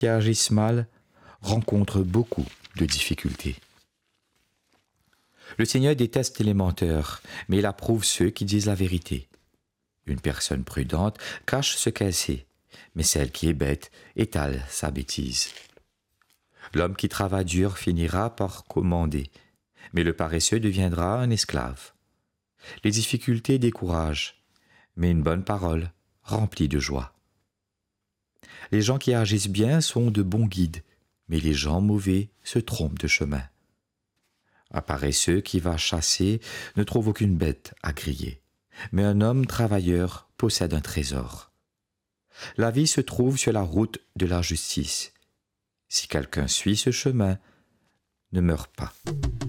qui agissent mal rencontrent beaucoup de difficultés. Le Seigneur déteste les menteurs, mais il approuve ceux qui disent la vérité. Une personne prudente cache ce qu'elle sait, mais celle qui est bête étale sa bêtise. L'homme qui travaille dur finira par commander, mais le paresseux deviendra un esclave. Les difficultés découragent, mais une bonne parole remplit de joie. Les gens qui agissent bien sont de bons guides, mais les gens mauvais se trompent de chemin. Un paresseux qui va chasser ne trouve aucune bête à griller, mais un homme travailleur possède un trésor. La vie se trouve sur la route de la justice. Si quelqu'un suit ce chemin, ne meurt pas.